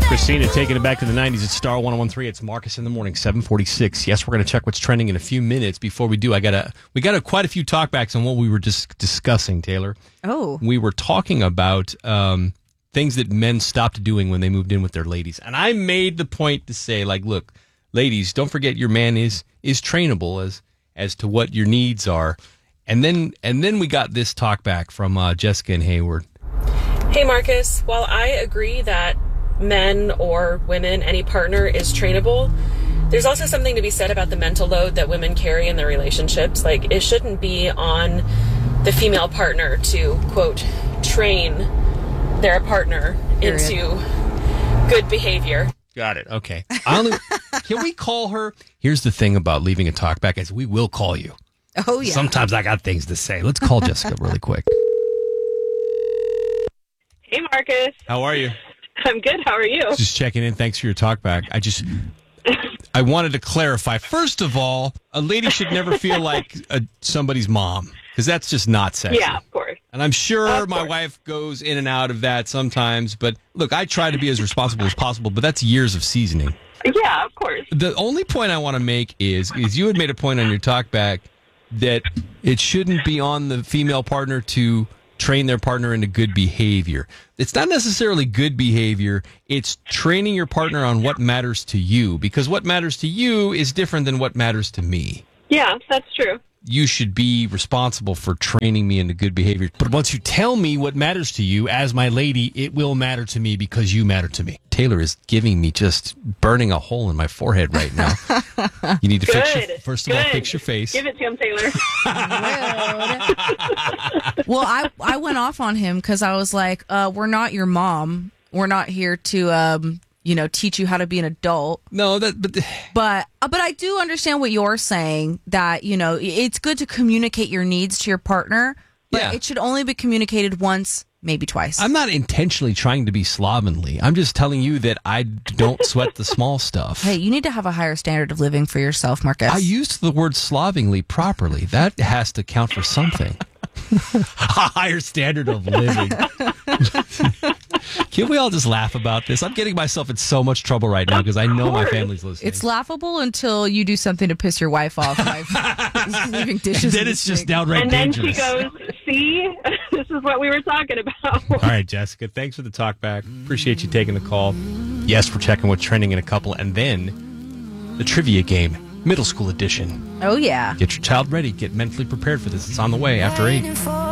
Christina taking it back to the 90s at Star 1013. It's Marcus in the morning, 746. Yes, we're going to check what's trending in a few minutes. Before we do, we got quite a few talkbacks on what we were just discussing, Taylor. Oh. We were talking about things that men stopped doing when they moved in with their ladies. And I made the point to say, like, look, ladies, don't forget your man is trainable as to what your needs are. And then we got this talkback from Jessica and Hayward. Hey, Marcus. While I agree that men or women, any partner is trainable, there's also something to be said about the mental load that women carry in their relationships. Like, it shouldn't be on the female partner to, quote, train their partner into good behavior. Got it. Okay. Can we call her? Here's the thing about leaving a talkback is we will call you. Oh, yeah. Sometimes I got things to say. Let's call Jessica really quick. Hey, Marcus. How are you? I'm good. How are you? Just checking in. Thanks for your talkback. I wanted to clarify. First of all, a lady should never feel like somebody's mom, because that's just not sexy. Yeah, of course. And I'm sure my wife goes in and out of that sometimes. But look, I try to be as responsible as possible, but that's years of seasoning. Yeah, of course. The only point I want to make is you had made a point on your talkback that it shouldn't be on the female partner to train their partner into good behavior. It's not necessarily good behavior. It's training your partner on what matters to you, because what matters to you is different than what matters to me. Yeah, that's true. You should be responsible for training me into good behavior. But once you tell me what matters to you as my lady, it will matter to me because you matter to me. Taylor is giving me just burning a hole in my forehead right now. You need to fix your face. Give it to him, Taylor. Well, I went off on him because I was like, we're not your mom. We're not here to, teach you how to be an adult. No, but I do understand what you're saying, that, it's good to communicate your needs to your partner, but it should only be communicated once, maybe twice. I'm not intentionally trying to be slovenly. I'm just telling you that I don't sweat the small stuff. Hey, you need to have a higher standard of living for yourself, Marcus. I used the word slovenly properly. That has to count for something. A higher standard of living. Can we all just laugh about this? I'm getting myself in so much trouble right now because I know my family's listening. It's laughable until you do something to piss your wife off, like leaving dishes. And then it's just downright dangerous. And then she goes, see, this is what we were talking about. All right, Jessica, thanks for the talk back. Appreciate you taking the call. Yes, we're checking what's trending in a couple. And then the trivia game, middle school edition. Oh, yeah. Get your child ready. Get mentally prepared for this. It's on the way after 8.